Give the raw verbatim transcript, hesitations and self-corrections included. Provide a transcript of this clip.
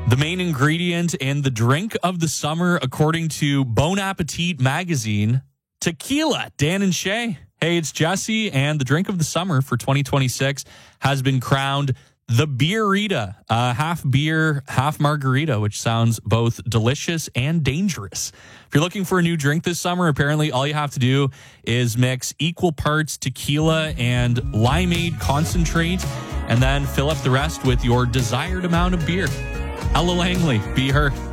The main ingredient in the drink of the summer, according to Bon Appetit magazine, tequila. Dan and Shay. Hey, it's Jesse, and the drink of the summer for twenty twenty-six has been crowned the Beerita, uh, half beer, half margarita, which sounds both delicious and dangerous. If you're looking for a new drink this summer, apparently all you have to do is mix equal parts tequila and limeade concentrate, and then fill up the rest with your desired amount of beer. Ella Langley, Be Her.